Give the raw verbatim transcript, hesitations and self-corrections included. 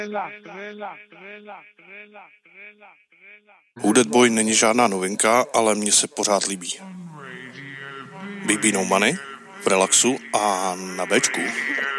Who Dat Boy není žádná novinka, ale mně se pořád líbí. Big B No Money v relaxu a na Bčku.